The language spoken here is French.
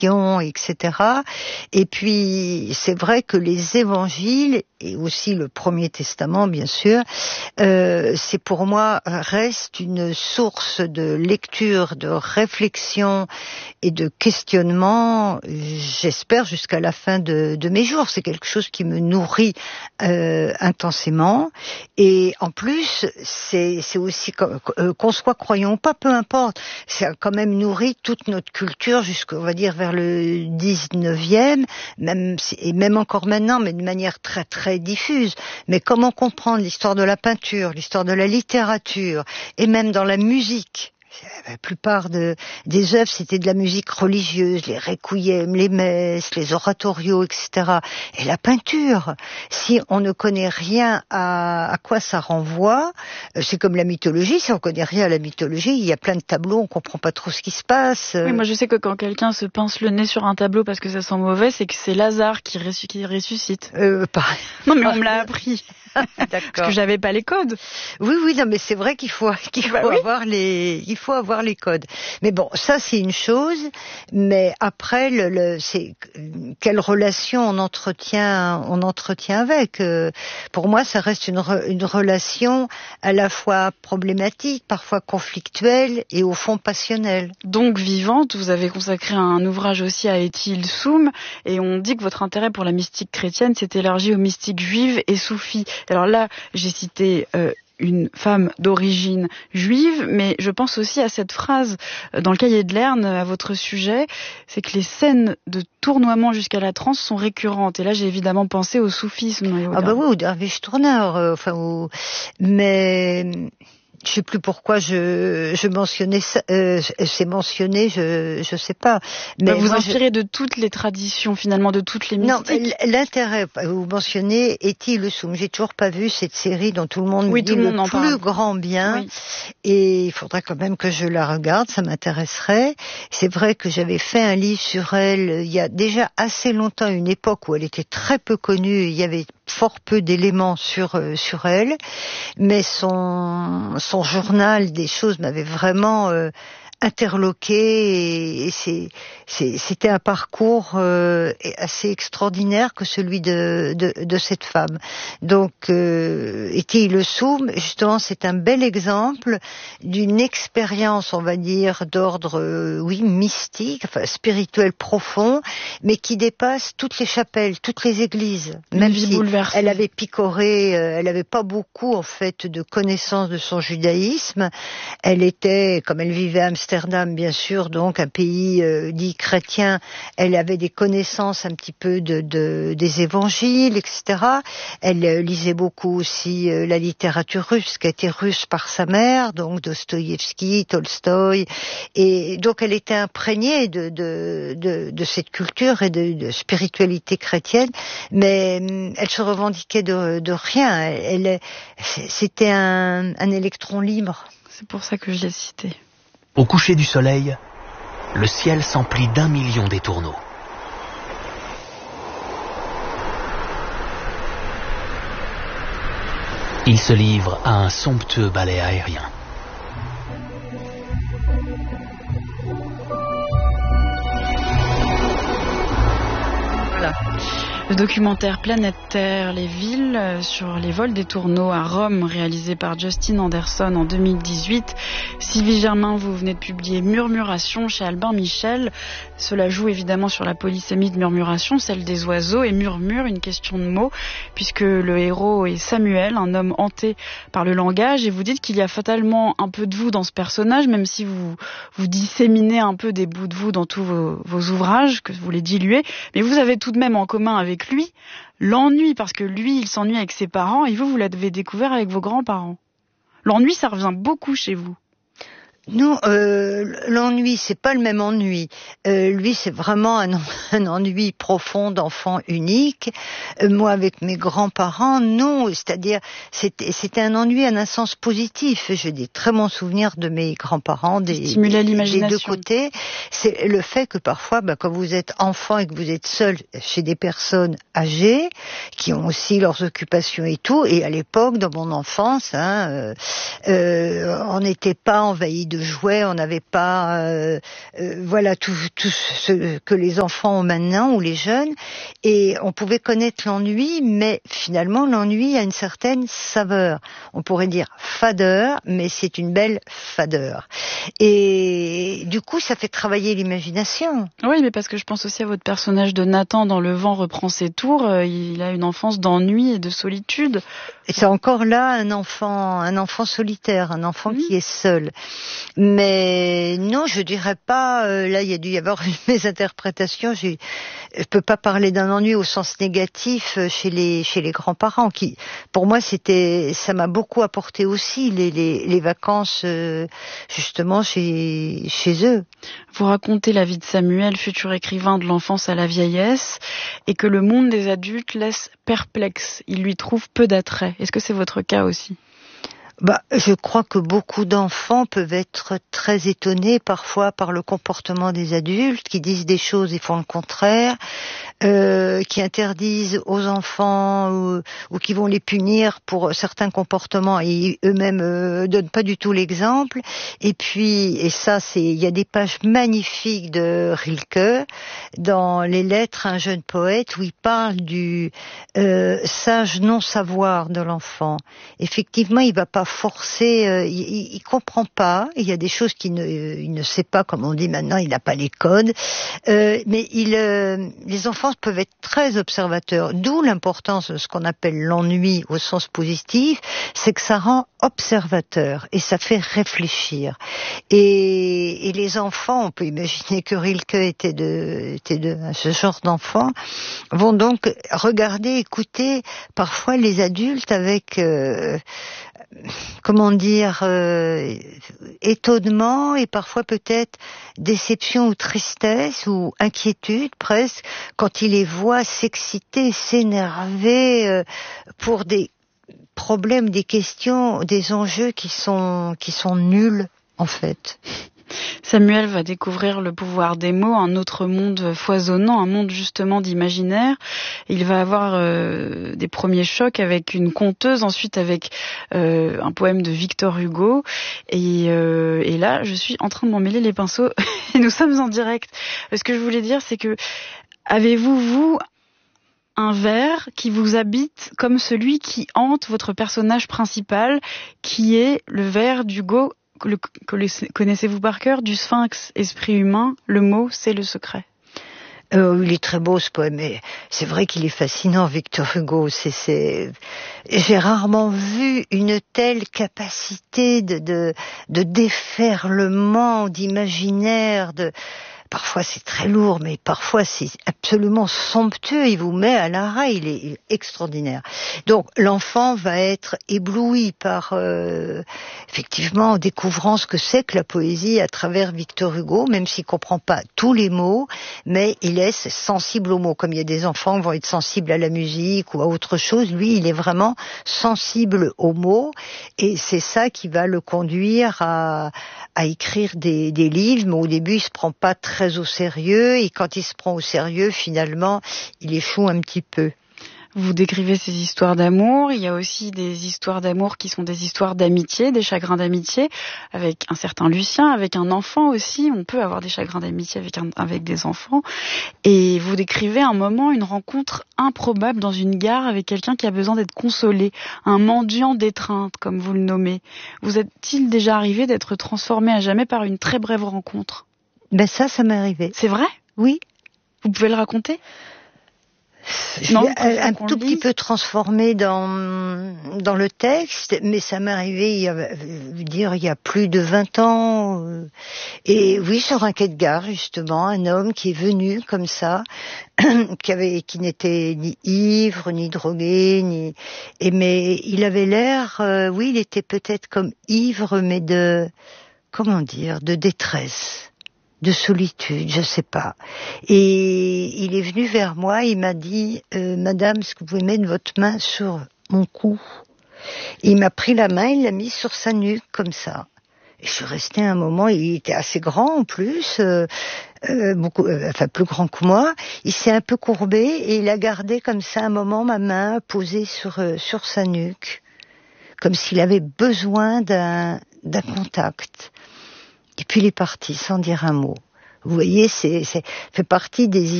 etc. Et puis, c'est vrai que les évangiles, et aussi le Premier Testament, bien sûr, c'est pour moi, reste une source de lecture, de réflexion et de questionnement, j'espère, jusqu'à la fin de mes jours. C'est quelque chose qui me nourrit intensément. Et en plus, c'est aussi, qu'on soit croyant ou pas, peu importe, ça a quand même nourri toute notre culture jusqu'à, on va dire, vers le 19e, et même encore maintenant, mais de manière très très diffuse. Mais comment comprendre l'histoire de la peinture, l'histoire de la littérature, et même dans la musique? La plupart des œuvres, c'était de la musique religieuse, les requiem, les messes, les oratorios, etc. Et la peinture, si on ne connaît rien à quoi ça renvoie, c'est comme la mythologie, si on connaît rien à la mythologie, il y a plein de tableaux, on comprend pas trop ce qui se passe. Oui, moi je sais que quand quelqu'un se pince le nez sur un tableau parce que ça sent mauvais, c'est que c'est Lazare qui ressuscite. Pareil. Non mais on me l'a appris. D'accord. Parce que j'avais pas les codes. Oui, non, mais c'est vrai qu'il faut avoir les codes. Mais bon, ça c'est une chose. Mais après, c'est quelle relation on entretient avec. Pour moi, ça reste une relation à la fois problématique, parfois conflictuelle et au fond passionnelle. Donc vivante, vous avez consacré un ouvrage aussi à Etty Hillesum, et on dit que votre intérêt pour la mystique chrétienne s'est élargi aux mystiques juives et soufis. Alors là, j'ai cité une femme d'origine juive, mais je pense aussi à cette phrase dans le cahier de Lerne à votre sujet, c'est que les scènes de tournoiement jusqu'à la transe sont récurrentes. Et là, j'ai évidemment pensé au soufisme. Ah bah oui, au Dervish Tourneur, mais je sais plus pourquoi je mentionnais ça, c'est mentionné, je sais pas. Mais vous inspirez de toutes les traditions, finalement, de toutes les mystiques. Non, l'intérêt, vous mentionnez Etty Hillesum. J'ai toujours pas vu cette série dont tout le monde me dit le plus grand bien. Oui. Et il faudrait quand même que je la regarde, ça m'intéresserait. C'est vrai que j'avais fait un livre sur elle il y a déjà assez longtemps, une époque où elle était très peu connue, il y avait fort peu d'éléments sur elle, mais son journal des choses m'avait vraiment interloqué, et c'était un parcours assez extraordinaire que celui de cette femme. Donc Etty Hillesum, justement, c'est un bel exemple d'une expérience, on va dire, d'ordre mystique, enfin spirituel profond, mais qui dépasse toutes les chapelles, toutes les églises. Même si elle avait picoré, elle avait pas beaucoup en fait de connaissances de son judaïsme. Elle était, comme elle vivait à Amsterdam, bien sûr, donc un pays dit chrétien, elle avait des connaissances un petit peu des évangiles, etc. Elle lisait beaucoup aussi la littérature russe, qui était russe par sa mère, donc Dostoïevski, Tolstoï, et donc elle était imprégnée de cette culture et de spiritualité chrétienne, mais elle se revendiquait de rien. C'était un électron libre. C'est pour ça que je l'ai cité. Au coucher du soleil, le ciel s'emplit d'1 million d'étourneaux. Ils se livrent à un somptueux ballet aérien. Voilà. Le documentaire Planète Terre, les villes, sur les vols des tourneaux à Rome, réalisé par Justin Anderson en 2018. Sylvie Germain, vous venez de publier Murmuration chez Albin Michel. Cela joue évidemment sur la polysémie de murmuration, celle des oiseaux, et murmure, une question de mots, puisque le héros est Samuel, un homme hanté par le langage, et vous dites qu'il y a fatalement un peu de vous dans ce personnage, même si vous disséminez un peu des bouts de vous dans tous vos ouvrages, que vous les diluez, mais vous avez tout de même en commun avec lui l'ennui, parce que lui, il s'ennuie avec ses parents, et vous l'avez découvert avec vos grands-parents. L'ennui, ça revient beaucoup chez vous. Non, l'ennui, c'est pas le même ennui. Lui, c'est vraiment un ennui profond d'enfant unique. Moi, avec mes grands-parents, non. C'est-à-dire, c'était un ennui en un sens positif. J'ai des très bons souvenirs de mes grands-parents, des deux côtés. C'est le fait que parfois, quand vous êtes enfant et que vous êtes seul chez des personnes âgées, qui ont aussi leurs occupations et tout, et à l'époque, dans mon enfance, on n'était pas envahi de jouets, on n'avait pas voilà tout ce que les enfants ont maintenant ou les jeunes, et on pouvait connaître l'ennui, mais finalement l'ennui a une certaine saveur. On pourrait dire fadeur, mais c'est une belle fadeur. Et du coup, ça fait travailler l'imagination. Oui, mais parce que je pense aussi à votre personnage de Nathan dans Le vent reprend ses tours. Il a une enfance d'ennui et de solitude. Et c'est encore là un enfant solitaire, un enfant qui est seul. Mais non, je dirais pas. Là, il y a dû y avoir une mésinterprétation. Je peux pas parler d'un ennui au sens négatif chez les grands-parents. Qui, pour moi, ça m'a beaucoup apporté aussi les vacances justement chez eux. Vous racontez la vie de Samuel, futur écrivain de l'enfance à la vieillesse, et que le monde des adultes laisse perplexe. Il lui trouve peu d'attrait. Est-ce que c'est votre cas aussi ? Je crois que beaucoup d'enfants peuvent être très étonnés parfois par le comportement des adultes qui disent des choses et font le contraire, qui interdisent aux enfants ou qui vont les punir pour certains comportements et eux-mêmes donnent pas du tout l'exemple. Et puis, il y a des pages magnifiques de Rilke dans Les Lettres à un jeune poète où il parle du sage non-savoir de l'enfant. Effectivement, il va pas forcer, il comprend pas. Il y a des choses il ne sait pas, comme on dit maintenant, il n'a pas les codes. Mais les enfants peuvent être très observateurs. D'où l'importance de ce qu'on appelle l'ennui au sens positif, c'est que ça rend observateur et ça fait réfléchir. Et les enfants, on peut imaginer que Rilke était de ce genre d'enfants, vont donc regarder, écouter parfois les adultes avec étonnement et parfois peut-être déception ou tristesse ou inquiétude presque quand il les voit s'exciter, s'énerver pour des problèmes, des questions, des enjeux qui sont nuls en fait. Samuel va découvrir le pouvoir des mots, un autre monde foisonnant, un monde justement d'imaginaire. Il va avoir des premiers chocs avec une conteuse, ensuite avec un poème de Victor Hugo. Et là, je suis en train de m'emmêler les pinceaux et nous sommes en direct. Ce que je voulais dire, c'est que avez-vous, un vers qui vous habite comme celui qui hante votre personnage principal, qui est le vers d'Hugo? Connaissez-vous par cœur? Du Sphinx, esprit humain, le mot, c'est le secret. Il est très beau ce poème, mais c'est vrai qu'il est fascinant, Victor Hugo. J'ai rarement vu une telle capacité de déferlement, d'imaginaire, Parfois c'est très lourd, mais parfois c'est absolument somptueux. Il vous met à l'arrêt, il est extraordinaire. Donc l'enfant va être ébloui par, effectivement, en découvrant ce que c'est que la poésie à travers Victor Hugo, même s'il comprend pas tous les mots, mais il est sensible aux mots. Comme il y a des enfants qui vont être sensibles à la musique ou à autre chose, lui, il est vraiment sensible aux mots, et c'est ça qui va le conduire à écrire des livres, mais au début, il se prend pas très au sérieux, et quand il se prend au sérieux, finalement, il échoue un petit peu. Vous décrivez ces histoires d'amour. Il y a aussi des histoires d'amour qui sont des histoires d'amitié, des chagrins d'amitié, avec un certain Lucien, avec un enfant aussi. On peut avoir des chagrins d'amitié avec des enfants. Et vous décrivez un moment, une rencontre improbable dans une gare avec quelqu'un qui a besoin d'être consolé, un mendiant d'étreinte, comme vous le nommez. Vous est-il déjà arrivé d'être transformé à jamais par une très brève rencontre? Ça m'est arrivé. C'est vrai? Oui. Vous pouvez le raconter? Non, un tout petit peu transformé dans le texte, mais ça m'est arrivé il y a plus de 20 ans. Et oui, sur un quai de gare, justement, un homme qui est venu comme ça, qui n'était ni ivre, ni drogué, mais il avait l'air, il était peut-être comme ivre, mais de détresse, de solitude, je sais pas. Et il est venu vers moi, il m'a dit Madame, est-ce que vous pouvez mettre votre main sur mon cou? Et il m'a pris la main, il l'a mise sur sa nuque comme ça. Et je suis restée un moment, il était assez grand en plus, plus grand que moi. Il s'est un peu courbé et il a gardé comme ça un moment ma main posée sur sa nuque, comme s'il avait besoin d'un contact. Et puis il est parti sans dire un mot. Vous voyez, c'est fait partie des